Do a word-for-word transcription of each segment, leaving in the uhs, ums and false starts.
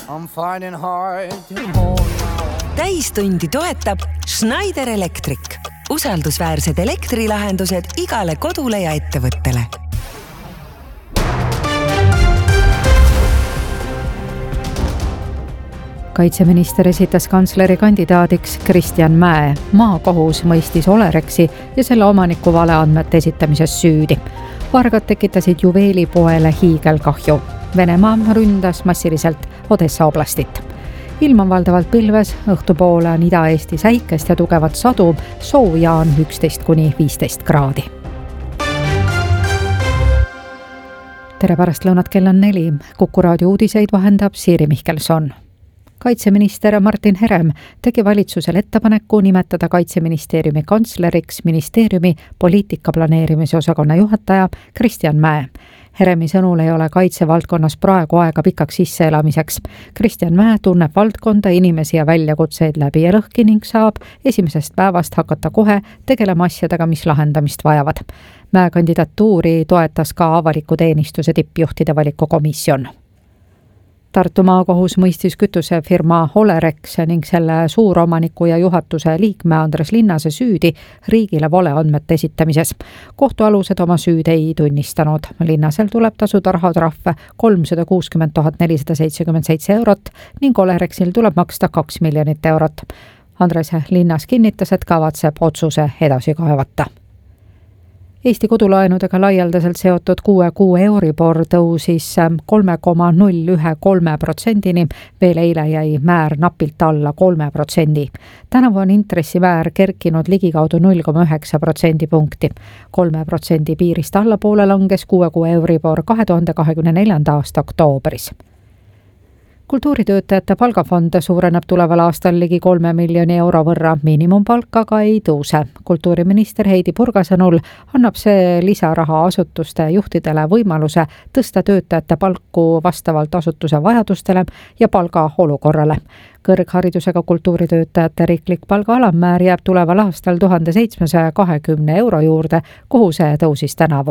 I'm finding hard to hold now. Täistundi toetab Schneider Electric. Usaldusväärsed elektrilahendused igale kodule ja ettevõttele. Kaitseminister esitas kantsleri kandidaadiks Kristjan Mäe. Maakohus mõistis Olerexi ja selle omaniku valeandmete esitamises süüdi. Vargad tekitasid juveelipoele hiigelkahju. Venemaa ründas massiliselt Odessa oblastit. Ilm on valdavalt pilves, õhtupoole on Ida-Eesti säikest ja tugevat sadu, sooja on üksteist kuni viisteist kraadi. Tere pärast lõunat, kell on neli. Kuku raadio uudiseid vahendab Siiri Mihkelson. Kaitseminister Martin Herem tegi valitsusel ettepaneku nimetada Kaitseministeeriumi kantsleriks ministeeriumi poliitikaplaneerimise osakonna juhataja Kristjan Mäe. Heremi sõnul ei ole kaitsevaldkonnas praegu aega pikaks sisseelamiseks. Kristjan Mäe tunneb valdkonda, inimesi ja väljakutseid läbi ja lõhki ning saab esimesest päevast hakata kohe tegelema asjadega, mis lahendamist vajavad. Mäe kandidatuuri toetas ka avaliku teenistuse tippjuhtide valikukomisjon. Tartu maakohus mõistis kütusefirma Olerex ning selle suuromaniku ja juhatuse liikme Andres Linnase süüdi riigile valeandmete esitamises. Kohtualused oma süüd ei tunnistanud. Linnasel tuleb tasuda rahatrahve kolmsada kuuskümmend tuhat nelisada seitsekümmend seitse eurot ning Olerexil tuleb maksta kaks miljonit eurot. Andres Linnas kinnitas, et kavatseb otsuse edasi kaevata. Eesti kodulaenudega laialdaselt seotud kuue kuu Euribor tõusis kolm koma null üks kolm protsendini, veel eile jäi määr napilt alla kolme protsendi. Tänavu on intressimäär kerkinud ligikaudu null koma üheksa protsendipunkti. kolme protsendi piirist allapoole langes kuue kuu Euribor kahe tuhande kahekümne neljanda aasta oktoobris. Kultuuritöötajate palgafond suureneb tuleval aastal ligi kolme miljoni euro võrra, miinimumpalk aga ei tõuse. Kultuuriminister Heidi Purga sõnul annab see lisaraha asutuste juhtidele võimaluse tõsta töötajate palku vastavalt asutuse vajadustele ja palga olukorrale. Kõrgharidusega kultuuritöötajate riiklik palga alammäär jääb tuleval aastal tuhande seitsmesaja kahekümne euro juurde, kuhu see tõusis tänavu.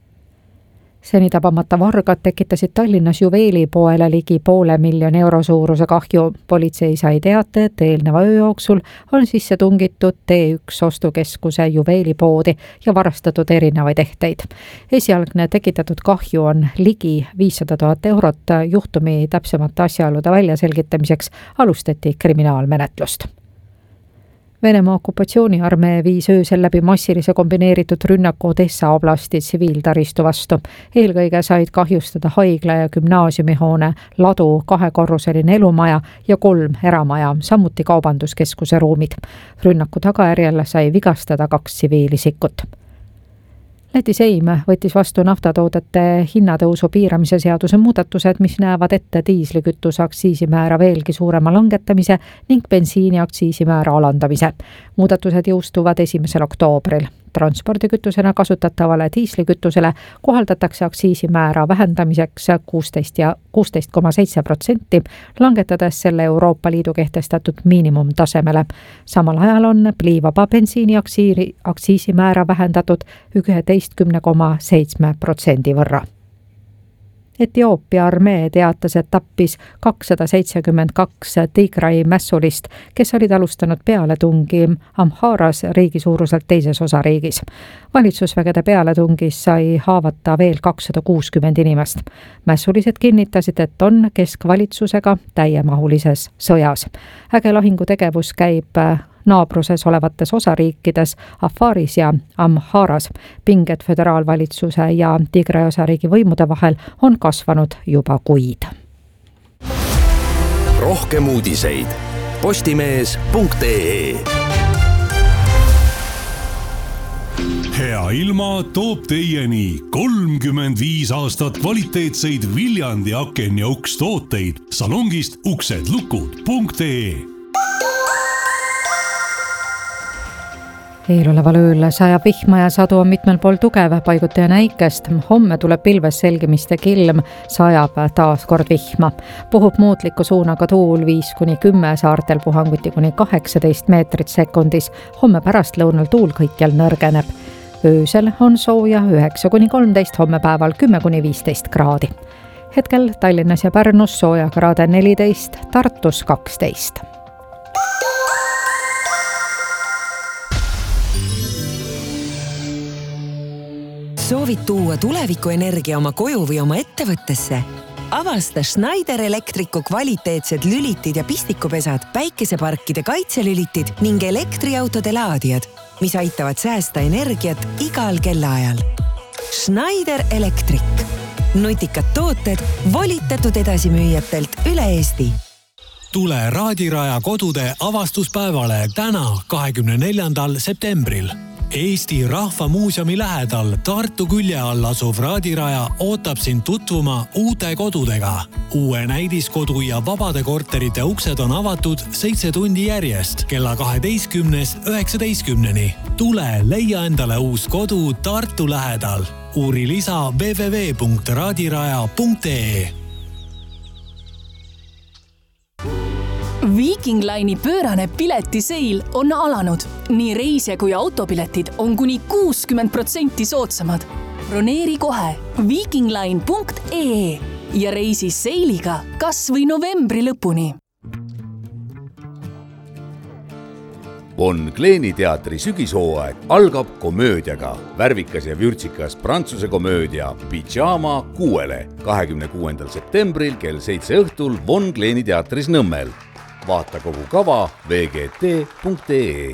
Seni tabamata vargad tekitasid Tallinnas juveelipoele ligi poole miljoni euro suuruse kahju. Politsei sai teate, et eelneva öö jooksul on sisse tungitud T üks ostukeskuse juveelipoodi ja varastatud erinevaid ehteid. Esialgne tekitatud kahju on ligi viissada tuhat eurot. Juhtumi täpsemate asjaolude väljaselgitamiseks alustati kriminaalmenetlust. Venemaa okupatsiooniarmee viis öösel läbi massilise kombineeritud rünnaku Odessa oblasti tsiviiltaristu vastu. Eelkõige said kahjustada haigla ja gümnaasiumihoone, ladu, kahekorruseline elumaja ja kolm eramaja, samuti kaubanduskeskuse ruumid. Rünnaku tagajärjel sai vigastada kaks tsiviilisikut. Läti Seim võttis vastu naftatoodete hinnatõusu piiramise seaduse muudatused, mis näevad ette diislikütuse aktsiisimäära veelgi suurema langetamise ning bensiini aktsiisimäära alandamise. Muudatused jõustuvad esimesel oktoobril. Transpordikütusena kasutatavale diislikütusele kohaldatakse aktsiisimäära vähendamiseks kuusteist ja kuusteist koma seitse protsenti, langetades selle Euroopa Liidu kehtestatud miinimumtasemele. Samal ajal on pliivaba bensiini aktsiisimäära vähendatud üheksateist koma seitse protsendi võrra. Etioopia armee teatas, et tappis kakssada seitsekümmend kaks Tigray mässulist, kes olid alustanud pealetungi Amharas riigi suuruselt teises osariigis. Valitsusvägede pealetungis sai haavata veel kakssada kuuskümmend inimest. Mässulised kinnitasid, et on keskvalitsusega täiemahulises sõjas. Äge lahingutegevus käib naabruses olevates osariikides Afaris ja Amharas. Pinged föderaalvalitsuse ja Tigray osariigi võimude vahel on kasvanud juba kuid. Rohkem uudiseid postimees punkt ee. Hea ilma toob teieni kolmkümmend viis aastat kvaliteetseid Viljandi aken ja uks tooteid salongist uksedlukud punkt ee. Eeloleval ööl sajab vihma ja sadu on mitmel pool tugev, paiguti ja näikest. Homme tuleb pilves selgimiste kilm, sajab taas kord vihma. Puhub muutliku suunaga tuul viis kuni kümme, saartel puhanguti kuni kaheksateist meetrit sekundis. Homme pärastlõunal tuul kõikjal nõrgeneb. Öösel on sooja üheksa kuni kolmteist, homme päeval kümme kuni viisteist kraadi. hetkel Tallinnas ja Pärnus soojakraade neliteist, Tartus kaksteist. Soovid tuua tulevikuenergia oma koju või oma ettevõttesse? Avasta Schneider Electricu kvaliteetsed lülitid ja pistikupesad, päikeseparkide kaitselülitid ning elektriautode laadijad, mis aitavad säästa energiat igal kellaajal. Schneider Electric. Nutikad tooted volitatud edasimüüjatelt üle Eesti. Tule Raadiraja kodude avastuspäevale täna, kahekümne neljandal septembril. Eesti Rahva Muuseumi lähedal Tartu külje all asuv Raadiraja ootab sind tutvuma uute kodudega. Uue näidiskodu ja vabade korterite uksed on avatud seitse tundi järjest, kella kaheteistkümnest üheksateistkümneni. Tule leia endale uus kodu Tartu lähedal. Uuri lisa w w w punkt raadiraja punkt e. Viking Line'i pöörane piletiseil on alanud. Nii reisija kui autopiletid on kuni kuuskümmend protsenti soodsamad. Broneeri kohe vikingline punkt e ja reisi seiliga kas või novembri lõpuni. Von Kleeni teatri sügishooaeg algab komöödiaga. Värvikas ja vürtsikas prantsuse komöödia Pyjama kuuele kahekümne kuuendal septembril kell seitse õhtul Von Kleeni teatris Nõmmel. Vaata kogu kava v g t punkt e.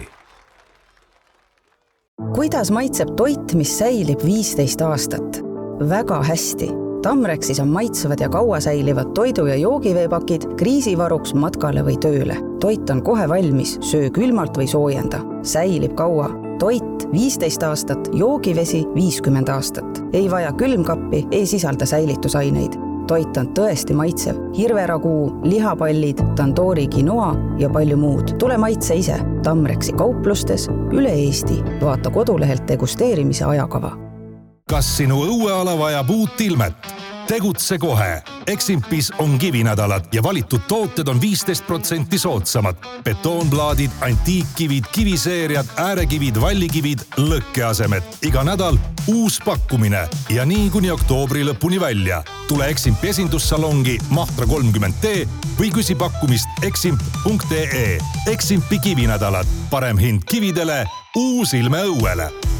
Kuidas maitseb toit, mis säilib viisteist aastat? Väga hästi. Tamrexis on maitsevad ja kaua säilivad toidu- ja joogiveepakid kriisivaruks matkale või tööle. Toit on kohe valmis, söö külmalt või soojenda. Säilib kaua. Toit viisteist aastat, joogivesi viiskümmend aastat. Ei vaja külmkappi, ei sisalda säilitusaineid. Toit on tõesti maitsev. Hirveraguu, lihapallid, tandoori quinoa ja palju muud. Tule maitse ise. Tamrexi kauplustes üle Eesti. Vaata kodulehelt degusteerimise ajakava. Kas sinu õueala vajab uut ilmet? Tegutse kohe. Eximpis on kivinädalad ja valitud tooted on viisteist protsenti soodsamad. Betoonplaadid, antiikkivid, kiviseeriad, äärekivid, vallikivid, lõkkeasemed. Iga nädal uus pakkumine ja nii kuni oktoobri lõpuni välja. Tule Eximpi esindussalongi Mahtra kolmkümmend D või küsi pakkumist eximp punkt e. Eximpi kivinädalad. Parem hind kividele, uus ilme õuele.